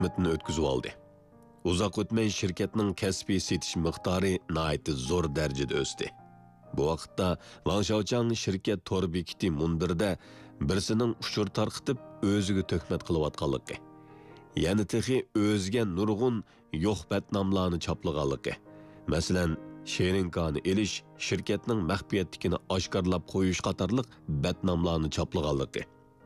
xizmatini o'tkazib oldi. Uzoq o'tmay shirkatning kasbiy setish miqdori nihoyatda zo'r darajada o'sdi. Bu vaqtda Wang Shaochang shirkat tor bekiti munbirda birsining uchur tarqitib o'ziga tuhmat qilayotganligi, yana texi o'ziga nurg'un yo'q batnomlarni choplaganligi, masalan Sherinkani elish, shirkatning maxfiyatligini oshkorlab qo'yish qatorliq batnomlarni choplaganligi,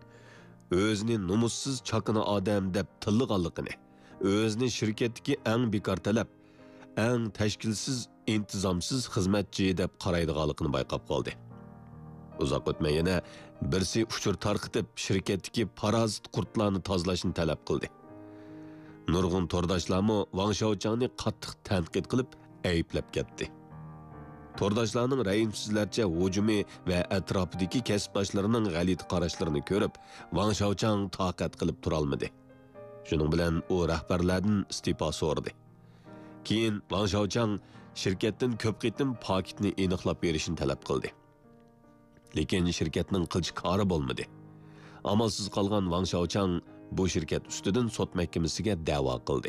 o'zini numussiz chaqini odam deb tilliganligini, o'zini shirkatdagi eng bekor talab, eng tashkilsiz, intizomsiz xizmatchi deb qaraydiganligini bayqab qoldi. Uzoq o'tmay yana birsi uchur tarqitib shirkatdagi parazit qurtlarni tozalashni talab qildi. Nurg'un to'rdoshlarmi Wang Shaochangni qattiq tanqid qilib ayblab ketdi. To'rdoshlarning rayimsizlarcha hujumi va atrofidagi kasbdoshlarining g'alit qarashlarini ko'rib, Wang Shaochang toqat qilib tura olmadi. Shuning bilan u rahbarlardan istiqo so'radi. Keyin Wang Shaochang shirkatdan ko'p qitim paketni aniqlab berishini talab qildi. Lekin shirkatning qilish kori bo'lmadi. Amalsiz qolgan Wang Shaochang bu shirkat ustidan sud mahkamasiga da'vo qildi.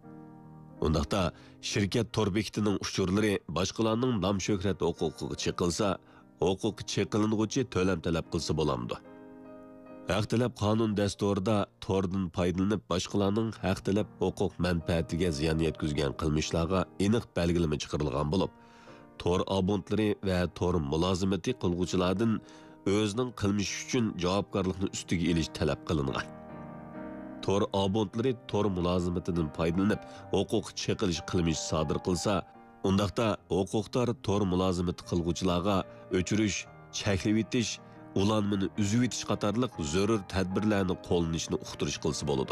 Undaqda shirkat tor bekitining uchurlari boshqalarning nom shuhrat huquqiga chiqilsa, huquq chiqiling'uchi to'lam talab qilsa bo'lamdi. Haq talab qonun dasturida tordan foydalanib boshqalarning haq talab huquq manfaatiga ziyon yetkazgan qilmishlarga aniq belgilama chiqarilgan bo'lib, tor abonentlari va tor mulozimati qilguvchilardan o'zining qilmish uchun javobgarlikni ustiga olish talab qilingan. Tor abonentlari tor mulozimatidan foydalanib huquq chiqilish qilmish sodir qilsa, undaqda huquqdor tor mulozimati qilguvchilarga o'chirish, cheklab etish, ulanmani uzib etish qatorliq zarur tadbirlarni qo'llanishni uqtirish qilsa bo'ladi.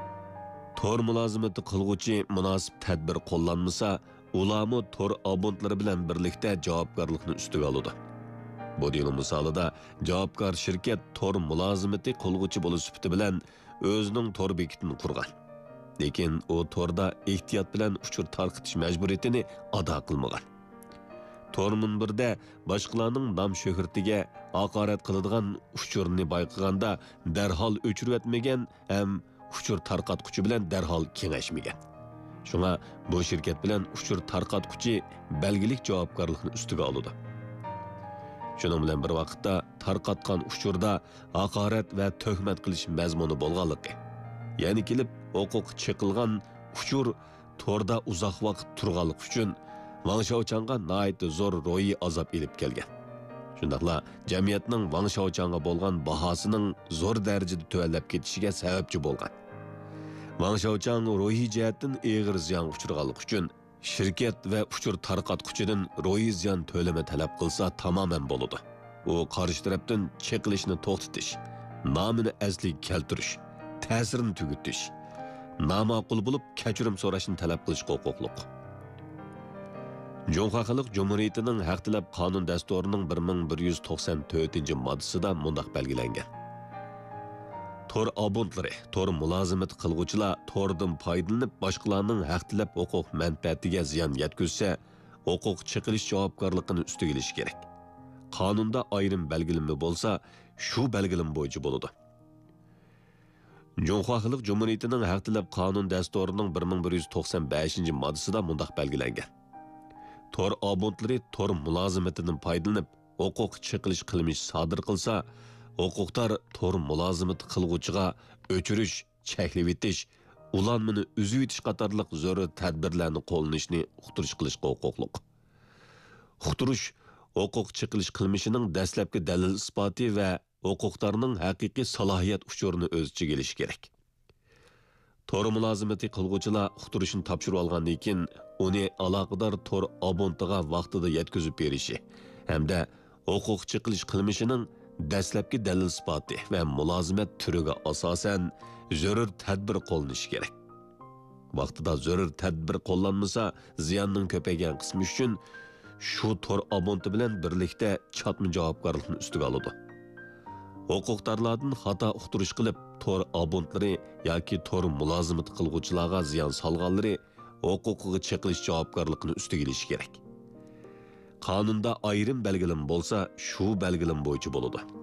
Tor mulozimati qilguvchi munosib tadbir qo'llanmasa, ularni tor abonentlari bilan birlikda javobgarlikni ustiga oladi. Bu dini misolida javobgar shirkat tor mulozimati qilguvchi bo'lish sifati bilan o'zining tor bekitini qurgan. Lekin u torda ehtiyot bilan uchur tarqitish majburiyatini ado qilmagan. Tor munbirda boshqalarning nom shuhratiga haqorat qiladigan uchurni bayqaganda darhol o'chirib etmagan ham uchur tarqatquchi bilan darhol kengashmagan. Shunga bu shirkat bilan uchur tarqatquchi belgilik javobgarlikni ustiga oladi. Shuning bilan bir vaqtda tarqatgan uchurda haqorat va tuhmat qilish mazmuni bo'lganligi, ya'ni kelib huquq chiqilgan uchur torda uzoq vaqt turganlik uchun Wang Shaochangga nihoyat zo'r ro'yi azob elib kelgan. Shundaqla jamiyatning Wang Shaochangga bo'lgan bahosining zo'r darajada tuvanlab ketishiga sababchi bo'lgan. Wang Shaochang ro'yi jihatdan og'ir ziyon uchirganlik uchun shirkat va uchur tarqatquchidan ro'yi ziyon to'lama talab qilsa tamoman bo'ladi. U qarshi tarafdan cheklishni to'xtatish, nomini asliga keltirish, ta'sirini tugutish, nomaqul bo'lib kechirim so'rashni talab qilish huquqliq. Jonqa Xalq Cumhuriyetining haq talab qonun dasturining 1194-moddasida mundaq belgilangan. Tor abonentlari, tor mulozimat qilguvchilar tordan foydalanib boshqalarning haq talab huquq manfaatiga ziyon yetkazsa, huquq chiqilish javobgarligini ustiga olish kerak. Qonunda ayrim belgilama bo'lsa, shu belgilama bo'yicha bo'ladi. Jonqa Xalq Cumhuriyetining haq talab qonun dasturining 1195-moddasida mundaq belgilangan. Tor abonentlari tor mulozimatidan foydalanib huquq chiqilish qilmish sodir qilsa, huquqdor tor mulozimati qilguvchiga o'chirish, cheklab etish, ulanmani uzib etish qatorliq zarur tadbirlarni qo'llanishni uqtirish qilishga huquqliq. Uqtirish huquq chiqilish qilmishining dastlabki dalil isboti va huquqdorning haqiqiy salohiyat uchurini o'z ichiga olishi kerak. Tor mulozimati qilguvchilar uqtirishni topshirib olgandan keyin uni aloqador tor abonentiga vaqtida yetkazib berishi hamda huquq chiqilish qilmishining dastlabki dalil isboti va mulozimat turiga asosan zarur tadbir qo'llanishi kerak. Vaqtida zarur tadbir qo'llanmasa, ziyonning ko'paygan qismi uchun shu tor abonenti bilan birlikda chatma javobgarlikni ustiga oladi. Huquqdorlardan xato uqtirish qilib, tor abonentlari yoki tor mulozimat qilguvchilarga ziyon solganlari huquqiga chiqilish javobgarligini ustiga olishi kerak. Qonunda ayrim belgilam bo'lsa, shu belgilam bo'yicha bo'ladi.